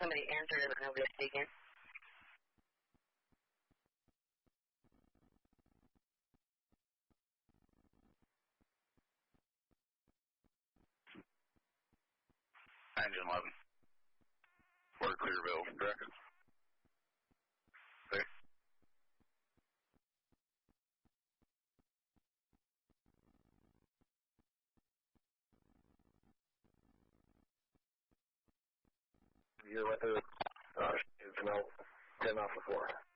Somebody answered it, but nobody speaking. Engine 11. We're Clearville, correct? Okay. You're with the, it's no 10 off the floor.